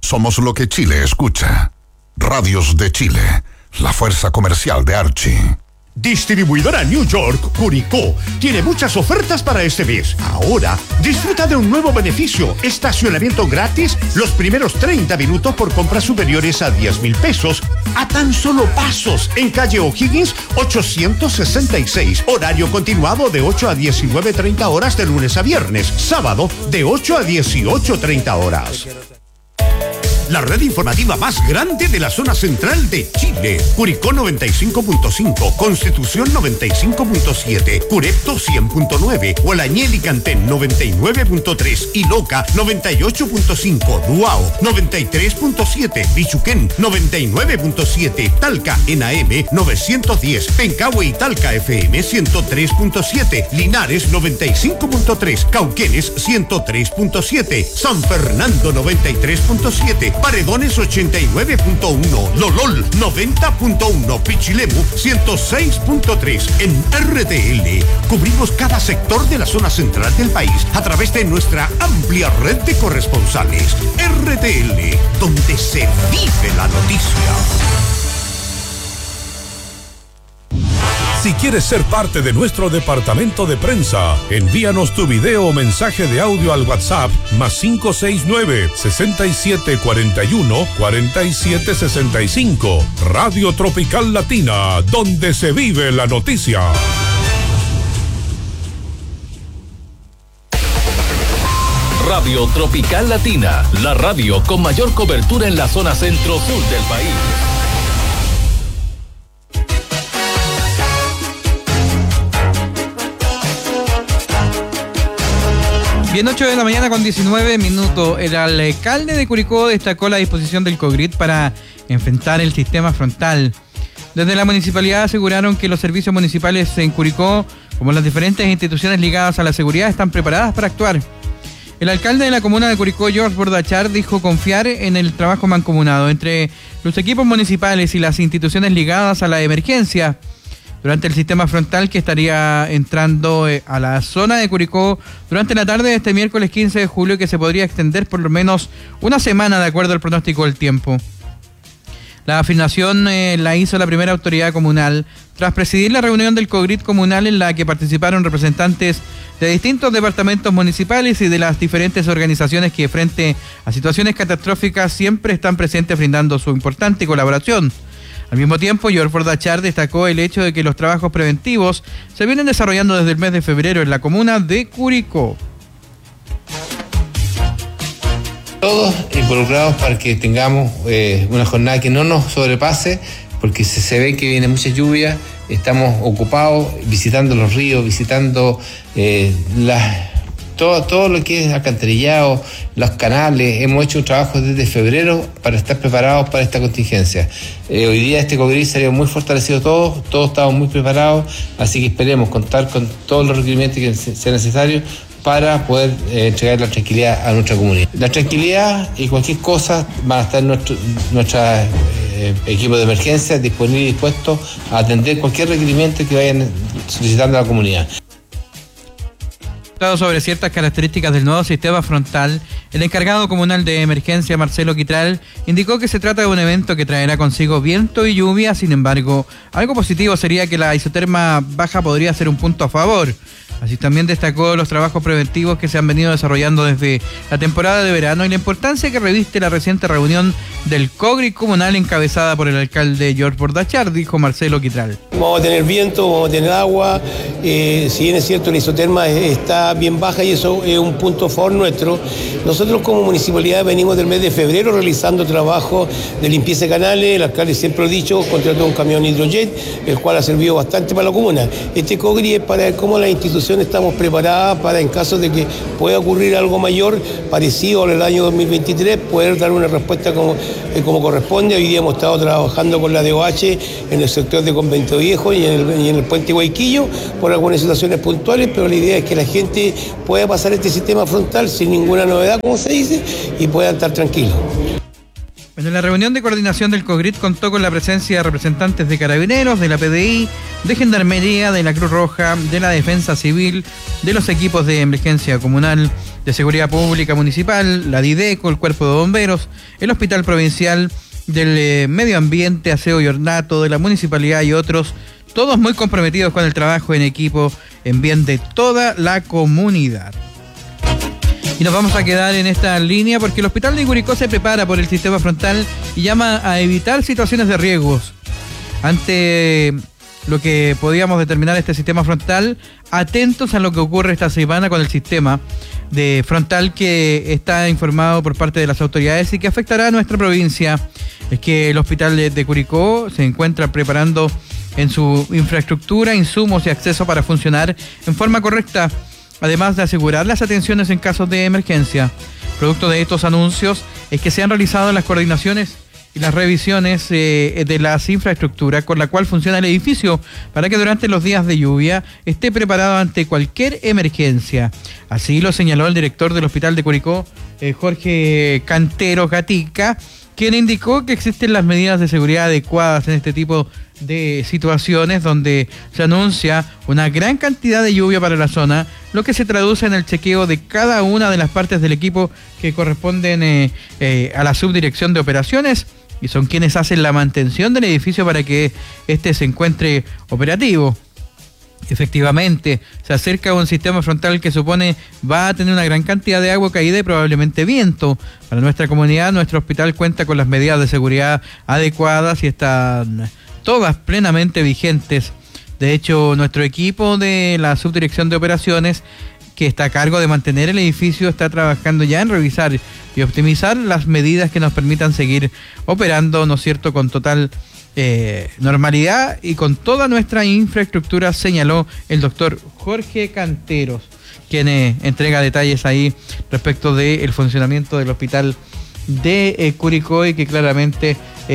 Somos lo que Chile escucha. Radios de Chile, la fuerza comercial de Archie. Distribuidora New York, Curicó, tiene muchas ofertas para este mes. Ahora, disfruta de un nuevo beneficio. Estacionamiento gratis los primeros 30 minutos por compras superiores a 10,000 pesos. A tan solo pasos, en calle O'Higgins, 866. Horario continuado de 8 a 19:30 horas de lunes a viernes. Sábado, de 8 a 18:30 horas. La red informativa más grande de la zona central de Chile. Curicó 95.5, Constitución 95.7, Curepto 100.9, Gualañel y Cantén 99.3 y Loca 98.5, Duao 93.7, Bichuquén 99.7, Talca en AM 910, Pencahue y Talca FM 103.7, Linares 95.3, Cauquenes 103.7, San Fernando 93.7, Paredones 89.1, Lolol 90.1, Pichilemu 106.3. En RTL cubrimos cada sector de la zona central del país a través de nuestra amplia red de corresponsales. RTL, donde se vive la noticia. Si quieres ser parte de nuestro departamento de prensa, envíanos tu video o mensaje de audio al WhatsApp +569 6741 4765. Radio Tropical Latina, donde se vive la noticia. Radio Tropical Latina, la radio con mayor cobertura en la zona centro-sur del país. Bien, 8 de la mañana con 19 minutos. El alcalde de Curicó destacó la disposición del COGRID para enfrentar el sistema frontal. Desde la municipalidad aseguraron que los servicios municipales en Curicó, como las diferentes instituciones ligadas a la seguridad, están preparadas para actuar. El alcalde de la comuna de Curicó, George Bordachar, dijo confiar en el trabajo mancomunado entre los equipos municipales y las instituciones ligadas a la emergencia durante el sistema frontal que estaría entrando a la zona de Curicó durante la tarde de este miércoles 15 de julio, que se podría extender por lo menos una semana de acuerdo al pronóstico del tiempo. La afirmación la hizo la primera autoridad comunal tras presidir la reunión del COGRID comunal, en la que participaron representantes de distintos departamentos municipales y de las diferentes organizaciones que frente a situaciones catastróficas siempre están presentes brindando su importante colaboración. Al mismo tiempo, George Bordachar destacó el hecho de que los trabajos preventivos se vienen desarrollando desde el mes de febrero en la comuna de Curicó. Todos involucrados para que tengamos una jornada que no nos sobrepase, porque se ve que viene mucha lluvia. Estamos ocupados visitando los ríos, visitando todo lo que es alcantarillado, los canales. Hemos hecho un trabajo desde febrero para estar preparados para esta contingencia. Hoy día este COGRID salió muy fortalecido todos estamos muy preparados, así que esperemos contar con todos los requerimientos que sean necesarios para poder entregar la tranquilidad a nuestra comunidad. La tranquilidad y cualquier cosa van a estar nuestro equipo de emergencia disponible y dispuesto a atender cualquier requerimiento que vayan solicitando a la comunidad. Sobre ciertas características del nuevo sistema frontal, el encargado comunal de emergencia, Marcelo Quitral, indicó que se trata de un evento que traerá consigo viento y lluvia. Sin embargo, algo positivo sería que la isoterma baja podría ser un punto a favor. Así también destacó los trabajos preventivos que se han venido desarrollando desde la temporada de verano y la importancia que reviste la reciente reunión del COGRID comunal encabezada por el alcalde George Bordachar, dijo Marcelo Quitral. Vamos a tener viento, vamos a tener agua, si bien es cierto la isoterma está bien baja y eso es un punto a favor nuestro. Nosotros como municipalidad venimos del mes de febrero realizando trabajo de limpieza de canales. El alcalde siempre lo ha dicho, contrató un camión hidrojet, el cual ha servido bastante para la comuna. Este COGRID es para ver cómo las instituciones estamos preparadas para, en caso de que pueda ocurrir algo mayor, parecido al año 2023, poder dar una respuesta como corresponde. Hoy día hemos estado trabajando con la DOH en el sector de Convento Viejo y en el puente Guayquillo por algunas situaciones puntuales, pero la idea es que la gente pueda pasar este sistema frontal sin ninguna novedad, como se dice, y pueda estar tranquilo. Bueno, la reunión de coordinación del COGRIT contó con la presencia de representantes de Carabineros, de la PDI, de Gendarmería, de la Cruz Roja, de la Defensa Civil, de los equipos de emergencia comunal, de Seguridad Pública Municipal, la DIDECO, el Cuerpo de Bomberos, el Hospital Provincial, del Medio Ambiente, Aseo y Ornato, de la Municipalidad y otros, todos muy comprometidos con el trabajo en equipo en bien de toda la comunidad. Y nos vamos a quedar en esta línea porque el Hospital de Curicó se prepara por el sistema frontal y llama a evitar situaciones de riesgos. Ante lo que podíamos determinar este sistema frontal, atentos a lo que ocurre esta semana con el sistema de frontal que está informado por parte de las autoridades y que afectará a nuestra provincia. Es que el Hospital de Curicó se encuentra preparando en su infraestructura, insumos y acceso para funcionar en forma correcta, además de asegurar las atenciones en casos de emergencia. Producto de estos anuncios es que se han realizado las coordinaciones y las revisiones de las infraestructuras con la cual funciona el edificio para que durante los días de lluvia esté preparado ante cualquier emergencia. Así lo señaló el director del Hospital de Curicó, Jorge Canteros Gatica, quien indicó que existen las medidas de seguridad adecuadas en este tipo de situaciones donde se anuncia una gran cantidad de lluvia para la zona, lo que se traduce en el chequeo de cada una de las partes del equipo que corresponden a la subdirección de operaciones y son quienes hacen la mantención del edificio para que éste se encuentre operativo. Efectivamente, se acerca a un sistema frontal que supone va a tener una gran cantidad de agua caída y probablemente viento. Para nuestra comunidad, nuestro hospital cuenta con las medidas de seguridad adecuadas y están todas plenamente vigentes. De hecho, nuestro equipo de la subdirección de operaciones, que está a cargo de mantener el edificio, está trabajando ya en revisar y optimizar las medidas que nos permitan seguir operando, ¿no es cierto?, con total normalidad y con toda nuestra infraestructura, señaló el doctor Jorge Canteros, quien entrega detalles ahí respecto del funcionamiento del hospital de Curicó y que claramente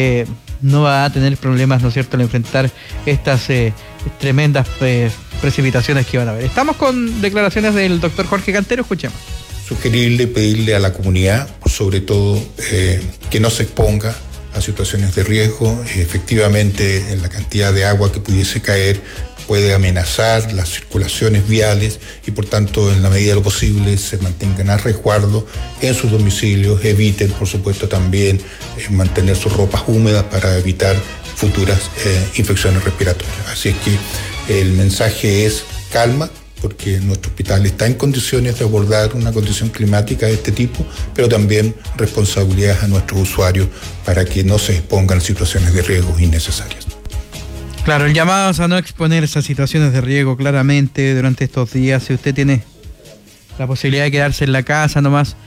no va a tener problemas, ¿no es cierto?, al enfrentar estas tremendas precipitaciones que van a haber. Estamos con declaraciones del doctor Jorge Canteros, escuchemos. Sugerirle, pedirle a la comunidad, sobre todo, que no se exponga a situaciones de riesgo. Efectivamente, en la cantidad de agua que pudiese caer puede amenazar las circulaciones viales y por tanto, en la medida de lo posible, se mantengan a resguardo en sus domicilios, eviten, por supuesto, también mantener sus ropas húmedas para evitar futuras infecciones respiratorias. Así es que el mensaje es calma, porque nuestro hospital está en condiciones de abordar una condición climática de este tipo, pero también responsabilidades a nuestros usuarios para que no se expongan a situaciones de riesgo innecesarias. Claro, el llamado es a no exponerse a situaciones de riesgo claramente durante estos días. Si usted tiene la posibilidad de quedarse en la casa nomás,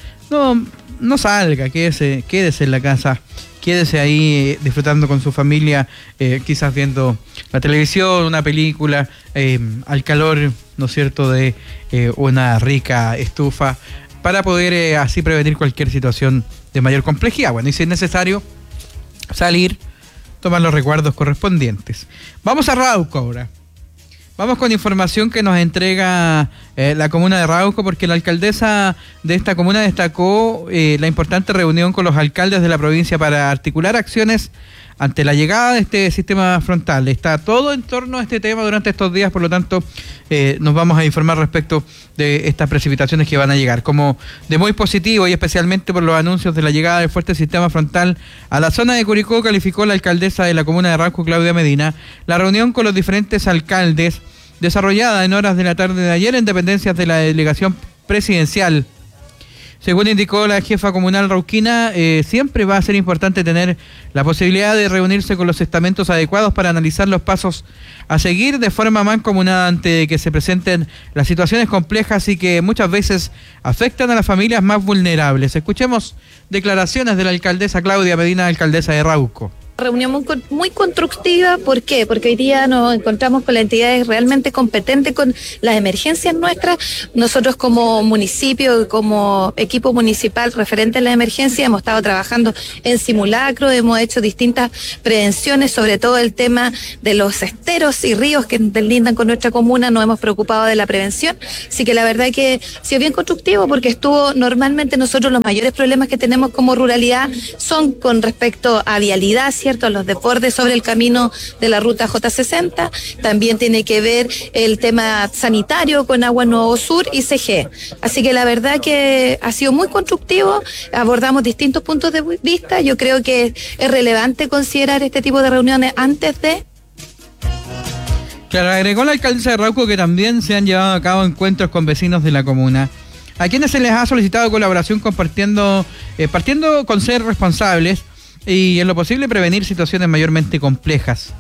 no salga, quédese en la casa. Quédese ahí disfrutando con su familia, quizás viendo la televisión, una película, al calor, ¿no es cierto?, de una rica estufa, para poder así prevenir cualquier situación de mayor complejidad. Bueno, y si es necesario salir, tomar los resguardos correspondientes. Vamos a Arauco ahora. Vamos con información que nos entrega la comuna de Arauco, porque la alcaldesa de esta comuna destacó la importante reunión con los alcaldes de la provincia para articular acciones ante la llegada de este sistema frontal. Está todo en torno a este tema durante estos días, por lo tanto nos vamos a informar respecto de estas precipitaciones que van a llegar. Como de muy positivo y especialmente por los anuncios de la llegada del fuerte sistema frontal a la zona de Curicó, calificó la alcaldesa de la comuna de Arauco, Claudia Medina, la reunión con los diferentes alcaldes desarrollada en horas de la tarde de ayer en dependencias de la delegación presidencial. Según indicó la jefa comunal rauquina, siempre va a ser importante tener la posibilidad de reunirse con los estamentos adecuados para analizar los pasos a seguir de forma mancomunada ante que se presenten las situaciones complejas y que muchas veces afectan a las familias más vulnerables. Escuchemos declaraciones de la alcaldesa Claudia Medina, alcaldesa de Arauco. Reunión muy constructiva. ¿Por qué? Porque hoy día nos encontramos con las entidades realmente competentes con las emergencias nuestras. Nosotros como municipio, como equipo municipal referente a las emergencias, hemos estado trabajando en simulacro, hemos hecho distintas prevenciones, sobre todo el tema de los esteros y ríos que lindan con nuestra comuna, nos hemos preocupado de la prevención. Así que la verdad que ha sido bien constructivo porque normalmente nosotros los mayores problemas que tenemos como ruralidad son con respecto a vialidad, ¿cierto? Los desbordes sobre el camino de la ruta J60, también tiene que ver el tema sanitario con Agua Nuevo Sur y CG. Así que la verdad que ha sido muy constructivo, abordamos distintos puntos de vista, yo creo que es relevante considerar este tipo de reuniones antes de... Claro, agregó la alcaldesa de Rauco que también se han llevado a cabo encuentros con vecinos de la comuna, a quienes se les ha solicitado colaboración partiendo con ser responsables y en lo posible prevenir situaciones mayormente complejas.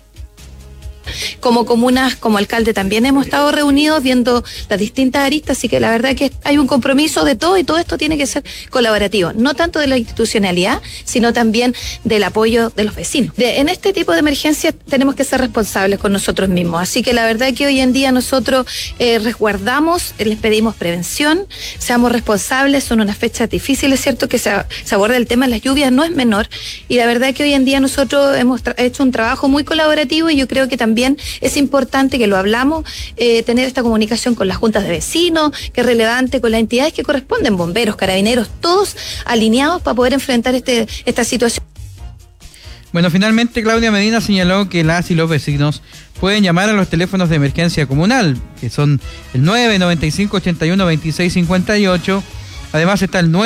Como comunas, como alcalde también hemos estado reunidos viendo las distintas aristas, así que la verdad que hay un compromiso de todo y todo esto tiene que ser colaborativo, no tanto de la institucionalidad, sino también del apoyo de los vecinos. En este tipo de emergencias tenemos que ser responsables con nosotros mismos, así que la verdad que hoy en día nosotros resguardamos, les pedimos prevención, seamos responsables, son unas fechas difíciles, ¿cierto? Que se aborda el tema de las lluvias, no es menor, y la verdad que hoy en día nosotros hemos hecho un trabajo muy colaborativo y yo creo que también es importante que lo hablamos, tener esta comunicación con las juntas de vecinos, que es relevante con las entidades que corresponden, bomberos, carabineros, todos alineados para poder enfrentar esta situación. Bueno, finalmente Claudia Medina señaló que las y los vecinos pueden llamar a los teléfonos de emergencia comunal, que son el 995 81 26 58. Además está el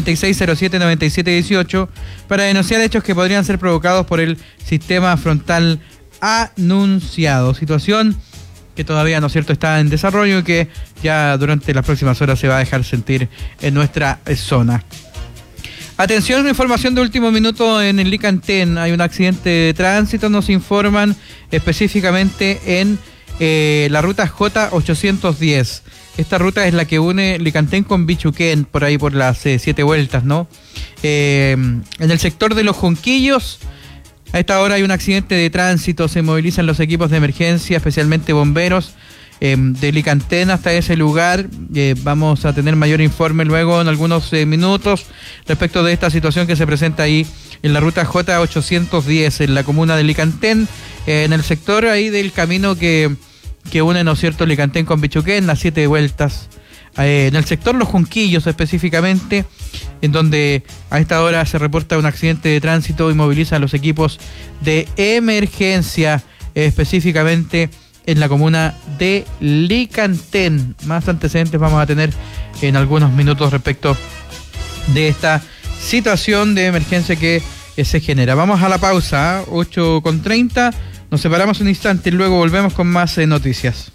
956-07-97-18 para denunciar hechos que podrían ser provocados por el sistema frontal anunciado. Situación que todavía, ¿no es cierto?, está en desarrollo y que ya durante las próximas horas se va a dejar sentir en nuestra zona. Atención, una información de último minuto en el Licantén. Hay un accidente de tránsito, nos informan específicamente en la ruta J810. Esta ruta es la que une Licantén con Bichuquén, por ahí por las 7 vueltas, ¿no? En el sector de los Junquillos, a esta hora hay un accidente de tránsito, se movilizan los equipos de emergencia, especialmente bomberos de Licantén hasta ese lugar. Vamos a tener mayor informe luego en algunos minutos respecto de esta situación que se presenta ahí en la ruta J810 en la comuna de Licantén, en el sector ahí del camino que une, ¿no es cierto?, Licantén con Bichuquén, las 7 vueltas. En el sector Los Junquillos específicamente, en donde a esta hora se reporta un accidente de tránsito y moviliza a los equipos de emergencia, específicamente en la comuna de Licantén. Más antecedentes vamos a tener en algunos minutos respecto de esta situación de emergencia que se genera. Vamos a la pausa, 8:30, nos separamos un instante y luego volvemos con más noticias.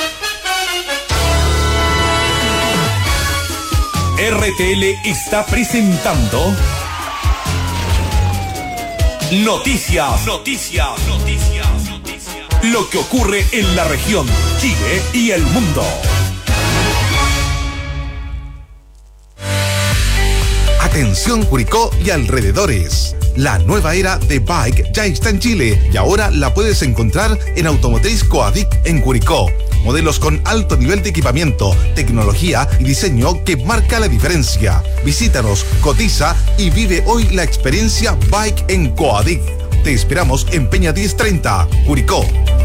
RTL está presentando Noticias. Lo que ocurre en la región, Chile y el mundo. Atención Curicó y alrededores. La nueva era de Bike ya está en Chile y ahora la puedes encontrar en Automotriz Coadic en Curicó. Modelos con alto nivel de equipamiento, tecnología y diseño que marca la diferencia. Visítanos, cotiza y vive hoy la experiencia Bike en Coadic. Te esperamos en Peña 1030, Curicó.